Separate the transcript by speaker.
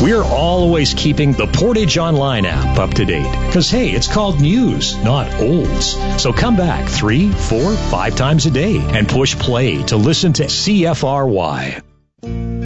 Speaker 1: We're always keeping the Portage Online app up to date because, hey, it's called news, not olds. So come back 3, 4, 5 times a day and push play to listen to CFRY.